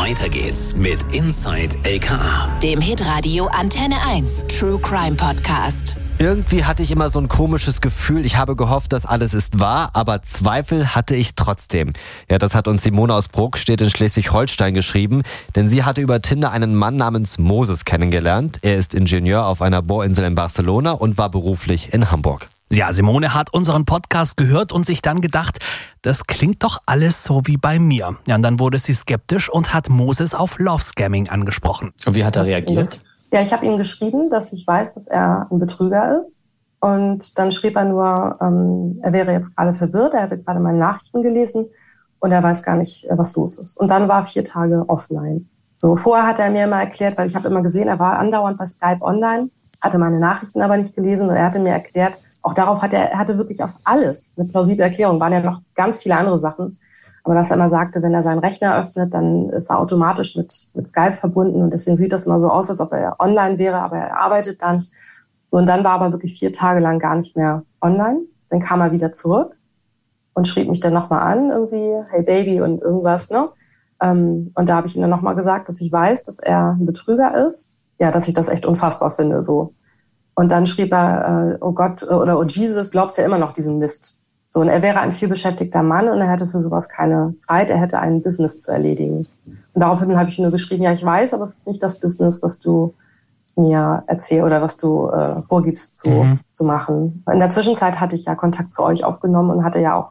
Weiter geht's mit Inside LKA, dem Hitradio Antenne 1 True Crime Podcast. Irgendwie hatte ich immer so ein komisches Gefühl. Ich habe gehofft, dass alles ist wahr, aber Zweifel hatte ich trotzdem. Ja, das hat uns Simone aus Brokstedt in Schleswig-Holstein geschrieben, denn sie hatte über Tinder einen Mann namens Moses kennengelernt. Er ist Ingenieur auf einer Bohrinsel in Barcelona und war beruflich in Hamburg. Ja, Simone hat unseren Podcast gehört und sich dann gedacht, das klingt doch alles so wie bei mir. Ja, und dann wurde sie skeptisch und hat Moses auf Love-Scamming angesprochen. Und wie hat er reagiert? Ja, ich habe ihm geschrieben, dass ich weiß, dass er ein Betrüger ist. Und dann schrieb er nur, er wäre jetzt gerade verwirrt, er hätte gerade meine Nachrichten gelesen und er weiß gar nicht, was los ist. Und dann war 4 Tage offline. So, vorher hat er mir mal erklärt, weil ich habe immer gesehen, er war andauernd bei Skype online, hatte meine Nachrichten aber nicht gelesen und er hatte mir erklärt, auch darauf er hatte wirklich auf alles eine plausible Erklärung, waren ja noch ganz viele andere Sachen. Aber dass er immer sagte, wenn er seinen Rechner öffnet, dann ist er automatisch mit Skype verbunden. Und deswegen sieht das immer so aus, als ob er online wäre, aber er arbeitet dann. So, und dann war er aber wirklich 4 Tage lang gar nicht mehr online. Dann kam er wieder zurück und schrieb mich dann nochmal an, irgendwie, hey Baby und irgendwas, ne? Und da habe ich ihm dann nochmal gesagt, dass ich weiß, dass er ein Betrüger ist. Ja, dass ich das echt unfassbar finde, so. Und dann schrieb er, oh Gott, oder oh Jesus, glaubst ja immer noch diesen Mist. So, und er wäre ein vielbeschäftigter Mann und er hätte für sowas keine Zeit, er hätte ein Business zu erledigen. Und daraufhin habe ich nur geschrieben, ja, ich weiß, aber es ist nicht das Business, was du mir erzählst oder was du vorgibst zu machen. In der Zwischenzeit hatte ich ja Kontakt zu euch aufgenommen und hatte ja auch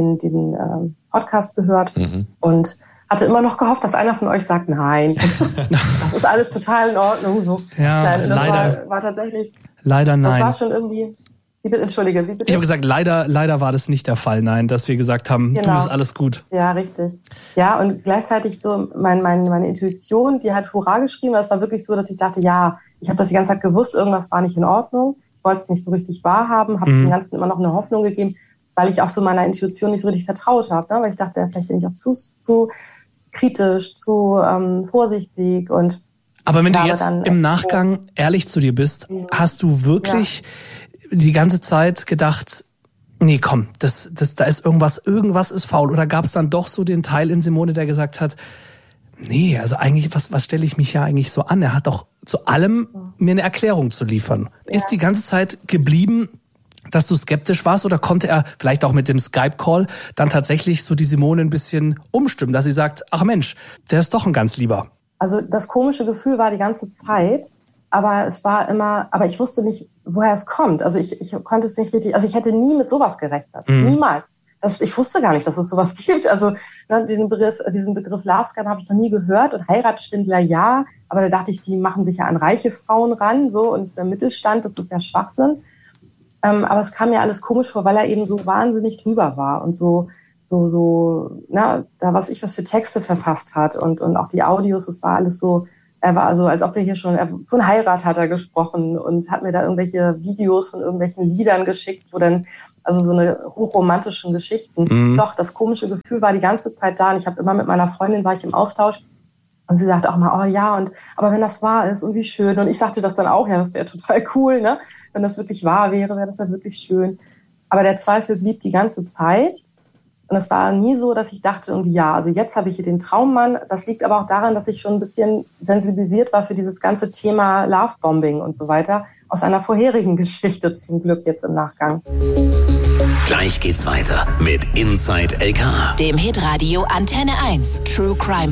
den Podcast gehört und hatte immer noch gehofft, dass einer von euch sagt, nein, das ist alles total in Ordnung. So. Ja, das leider. war tatsächlich. Leider nein. Das war schon irgendwie. Entschuldige, wie bitte? Ich habe gesagt, leider war das nicht der Fall, nein, dass wir gesagt haben, genau. Du, ist alles gut. Ja, richtig. Ja, und gleichzeitig so meine Intuition, die hat Hurra geschrieben. Es war wirklich so, dass ich dachte, ja, ich habe das die ganze Zeit gewusst, irgendwas war nicht in Ordnung. Ich wollte es nicht so richtig wahrhaben, habe dem Ganzen immer noch eine Hoffnung gegeben, weil ich auch so meiner Intuition nicht so richtig vertraut habe. Ne? Weil ich dachte, vielleicht bin ich auch zu kritisch, zu vorsichtig. Aber wenn du jetzt im Nachgang ehrlich zu dir bist, hast du wirklich die ganze Zeit gedacht, nee, komm, da ist irgendwas ist faul? Oder gab es dann doch so den Teil in Simone, der gesagt hat, nee, also eigentlich, was stelle ich mich ja eigentlich so an? Er hat doch zu allem mir eine Erklärung zu liefern. Ja. Ist die ganze Zeit geblieben, dass du skeptisch warst, oder konnte er vielleicht auch mit dem Skype-Call dann tatsächlich so die Simone ein bisschen umstimmen, dass sie sagt, ach Mensch, der ist doch ein ganz Lieber? Also das komische Gefühl war die ganze Zeit, aber ich wusste nicht, woher es kommt. Also ich konnte es nicht richtig, also ich hätte nie mit sowas gerechnet. Niemals. Ich wusste gar nicht, dass es sowas gibt. Also diesen Begriff Love Scam habe ich noch nie gehört, und Heiratsschwindler ja, aber da dachte ich, die machen sich ja an reiche Frauen ran, so, und beim Mittelstand, das ist ja Schwachsinn. Aber es kam mir alles komisch vor, weil er eben so wahnsinnig drüber war und was für Texte verfasst hat und auch die Audios, es war alles so. Er war also, als ob wir hier von Heirat hat er gesprochen und hat mir da irgendwelche Videos von irgendwelchen Liedern geschickt, wo dann, also so eine hochromantischen Geschichten. Doch, das komische Gefühl war die ganze Zeit da, und ich habe immer mit meiner Freundin, war ich im Austausch, und sie sagte auch mal, oh ja, aber wenn das wahr ist und wie schön. Und ich sagte das dann auch, ja, das wäre total cool, ne? Wenn das wirklich wahr wäre, wäre das ja wirklich schön. Aber der Zweifel blieb die ganze Zeit. Und es war nie so, dass ich dachte irgendwie, ja, also jetzt habe ich hier den Traummann. Das liegt aber auch daran, dass ich schon ein bisschen sensibilisiert war für dieses ganze Thema Lovebombing und so weiter. Aus einer vorherigen Geschichte zum Glück jetzt im Nachgang. Gleich geht's weiter mit Inside LKA, dem Hitradio Antenne 1 True Crime